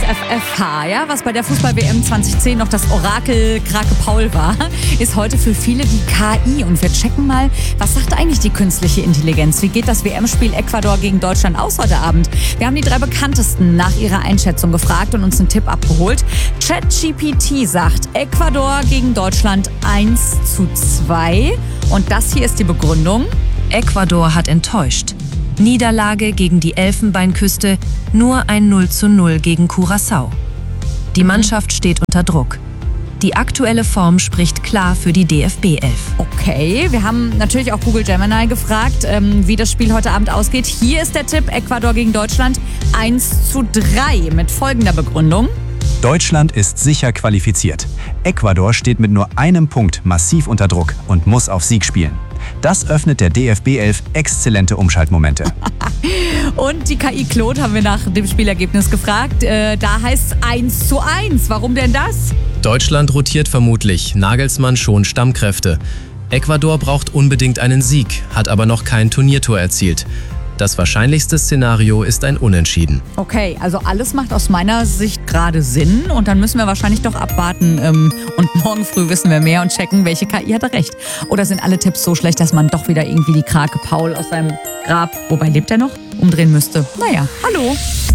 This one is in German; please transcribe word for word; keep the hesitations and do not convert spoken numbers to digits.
F F H, ja, was bei der Fußball-W M zwanzig zehn noch das Orakel Krake Paul war, ist heute für viele die K I. Und wir checken mal, was sagt eigentlich die künstliche Intelligenz? Wie geht das W M-Spiel Ecuador gegen Deutschland aus heute Abend? Wir haben die drei Bekanntesten nach ihrer Einschätzung gefragt und uns einen Tipp abgeholt. ChatGPT sagt Ecuador gegen Deutschland eins zu zwei. Und das hier ist die Begründung. Ecuador hat enttäuscht. Niederlage gegen die Elfenbeinküste, nur ein null zu null gegen Curaçao. Die Mannschaft steht unter Druck. Die aktuelle Form spricht klar für die D F B elf. Okay, wir haben natürlich auch Google Gemini gefragt, ähm, wie das Spiel heute Abend ausgeht. Hier ist der Tipp, Ecuador gegen Deutschland eins zu drei mit folgender Begründung. Deutschland ist sicher qualifiziert. Ecuador steht mit nur einem Punkt massiv unter Druck und muss auf Sieg spielen. Das öffnet der D F B elf exzellente Umschaltmomente. Und die K I Claude haben wir nach dem Spielergebnis gefragt. Äh, da heißt es eins zu eins. Warum denn das? Deutschland rotiert vermutlich, Nagelsmann schont Stammkräfte. Ecuador braucht unbedingt einen Sieg, hat aber noch kein Turniertor erzielt. Das wahrscheinlichste Szenario ist ein Unentschieden. Okay, also alles macht aus meiner Sicht gerade Sinn. Und dann müssen wir wahrscheinlich doch abwarten. Ähm, und morgen früh wissen wir mehr und checken, welche K I hatte recht. Oder sind alle Tipps so schlecht, dass man doch wieder irgendwie die Krake Paul aus seinem Grab, wobei lebt er noch, umdrehen müsste? Naja, hallo.